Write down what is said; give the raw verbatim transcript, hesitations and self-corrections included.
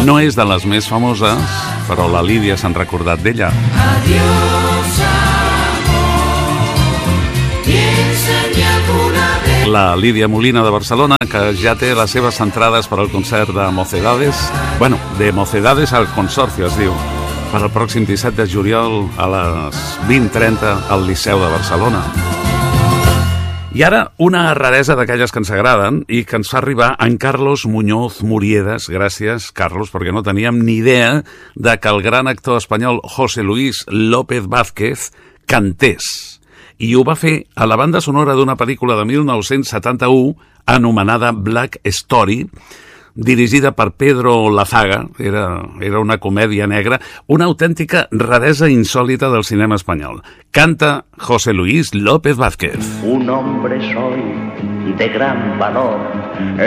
No és de les més famoses, però la Lídia s'han recordat d'ella. Adiós, amor, piensa-me alguna vez. La Lídia Molina de Barcelona, que ja té les seves entrades per al concert de Mocedades. Bueno, de Mocedades al Consorcio, es diu. Per al pròxim disset de juliol a les vint trenta al Liceu de Barcelona. I ara, una raresa d'aquelles que ens agraden i que ens fa arribar en Carlos Muñoz Muriedas. Gràcies, Carlos, perquè no teníem ni idea de que el gran actor espanyol José Luis López Vázquez cantés. I ho va fer a la banda sonora d'una pel·lícula de mil nou-cents setanta-u anomenada Black Story, dirigida per Pedro Lazaga. Era, era una comèdia negra, una autèntica raresa insòlita del cinema espanyol. Canta José Luis López Vázquez. Un hombre soy de gran valor.